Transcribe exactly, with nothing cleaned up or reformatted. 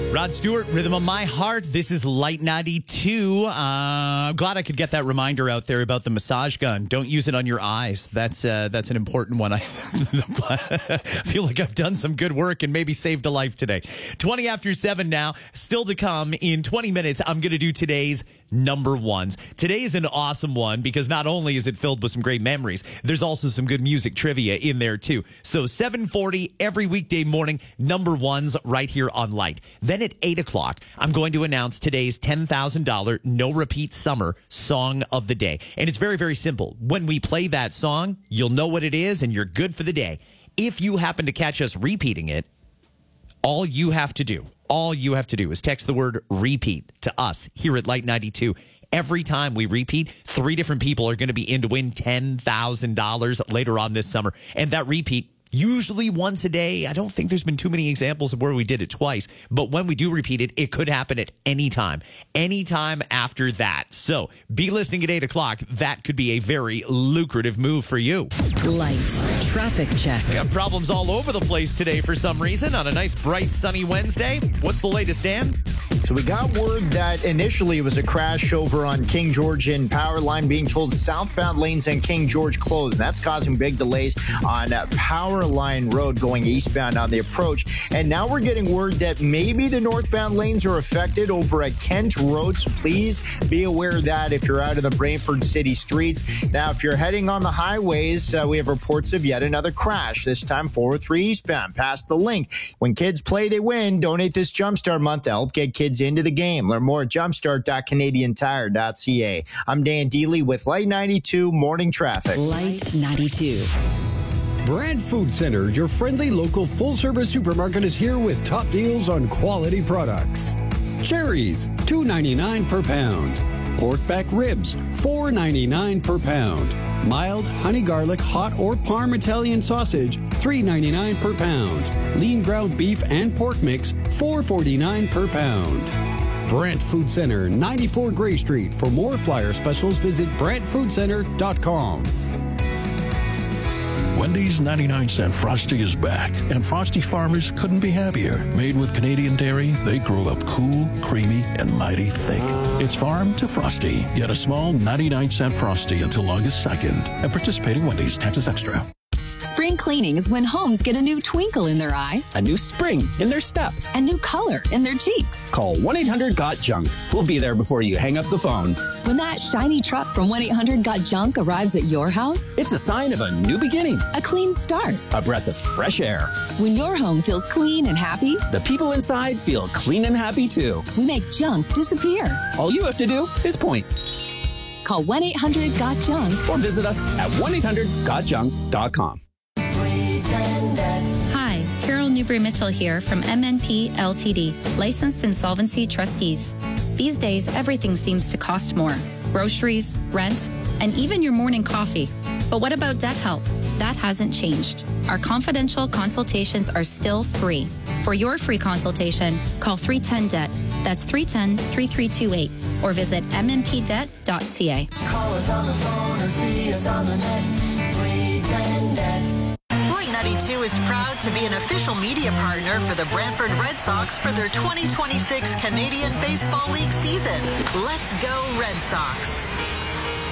Rod Stewart, Rhythm of My Heart. This is Light ninety-two. Uh, I'm glad I could get that reminder out there about the massage gun. Don't use it on your eyes. That's uh, that's an important one. I feel like I've done some good work and maybe saved a life today. twenty after seven now. Still to come in twenty minutes, I'm going to do today's number ones. Today is an awesome one because not only is it filled with some great memories, there's also some good music trivia in there too. So seven forty every weekday morning, number ones right here on Light. Then at eight o'clock, I'm going to announce today's ten thousand dollars no repeat summer song of the day. And it's very, very simple. When we play that song, you'll know what it is and you're good for the day. If you happen to catch us repeating it, all you have to do, all you have to do is text the word repeat to us here at Light ninety-two. Every time we repeat, three different people are going to be in to win ten thousand dollars later on this summer. And that repeat, usually once a day. I don't think there's been too many examples of where we did it twice. But when we do repeat it, it could happen at any time. Anytime after that. So be listening at eight o'clock. That could be a very lucrative move for you. Light traffic check. We got problems all over the place today for some reason on a nice, bright, sunny Wednesday. What's the latest, Dan? So we got word that initially it was a crash over on King George and Power Line, being told southbound lanes and King George closed. And that's causing big delays on uh, Power Line Road going eastbound on the approach. And now we're getting word that maybe the northbound lanes are affected over at Kent Road. So please be aware of that if you're out of the Brantford City streets. Now, if you're heading on the highways, uh, we have reports of yet another crash, this time four oh three eastbound past the Link. When kids play, they win. Donate this Jumpstart month to help get kids into the game. Learn more at jumpstart dot canadian tire dot c a. I'm Dan Dealey with Light ninety-two Morning Traffic. Light ninety-two. Brad Food Center, your friendly local full-service supermarket, is here with top deals on quality products. Cherries, two ninety-nine per pound. Pork back ribs, four ninety-nine per pound. Mild honey garlic hot or parm Italian sausage, three ninety-nine per pound. Lean ground beef and pork mix, four forty-nine per pound. Brant Food Center, ninety-four Gray Street. For more flyer specials, visit brant food center dot com. Wendy's ninety-nine cent Frosty is back, and Frosty farmers couldn't be happier. Made with Canadian dairy, they grow up cool, creamy, and mighty thick. It's farm to Frosty. Get a small ninety-nine cent Frosty until August second. At participating Wendy's, taxes extra. Spring cleaning is when homes get a new twinkle in their eye, a new spring in their step, a new color in their cheeks. Call one eight hundred got junk. We'll be there before you hang up the phone. When that shiny truck from one eight hundred got junk arrives at your house, it's a sign of a new beginning, a clean start, a breath of fresh air. When your home feels clean and happy, the people inside feel clean and happy too. We make junk disappear. All you have to do is point. Call one eight hundred got junk or visit us at one eight hundred got junk dot com. Hi, Carol Newbury-Mitchell here from M N P L T D, Licensed Insolvency Trustees. These days, everything seems to cost more. Groceries, rent, and even your morning coffee. But what about debt help? That hasn't changed. Our confidential consultations are still free. For your free consultation, call three one zero debt. That's three one zero, three three two eight. Or visit m n p debt dot c a. Call us on the phone or see us on the net. three one zero debt. Light ninety-two is proud to be an official media partner for the Brantford Red Sox for their twenty twenty-six Canadian Baseball League season. Let's go Red Sox.